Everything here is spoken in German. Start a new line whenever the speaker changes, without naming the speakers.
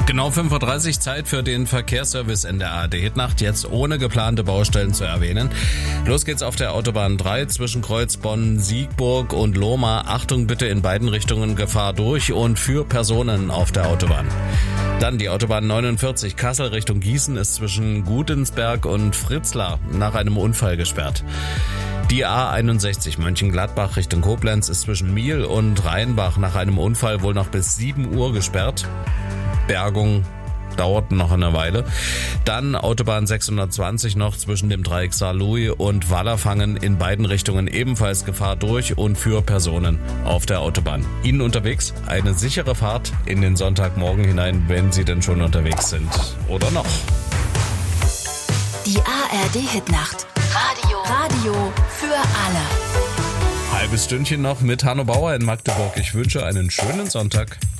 Genau 5:30 Uhr, Zeit für den Verkehrsservice in der ARD-Hitnacht, jetzt ohne geplante Baustellen zu erwähnen. Los geht's auf der Autobahn 3 zwischen Kreuz Bonn, Siegburg und Lohmar. Achtung bitte in beiden Richtungen, Gefahr durch und für Personen auf der Autobahn. Dann die Autobahn 49 Kassel Richtung Gießen ist zwischen Gudensberg und Fritzlar nach einem Unfall gesperrt. Die A61 Mönchengladbach Richtung Koblenz ist zwischen Miel und Rheinbach nach einem Unfall wohl noch bis 7 Uhr gesperrt. Bergung dauert noch eine Weile. Dann Autobahn 620 noch zwischen dem Dreieck Saarlouis und Wallerfangen, in beiden Richtungen ebenfalls Gefahr durch und für Personen auf der Autobahn. Ihnen unterwegs eine sichere Fahrt in den Sonntagmorgen hinein, wenn Sie denn schon unterwegs sind oder noch.
Die ARD-Hitnacht. Radio für alle.
Halbes Stündchen noch mit Hanno Bauer in Magdeburg. Ich wünsche einen schönen Sonntag.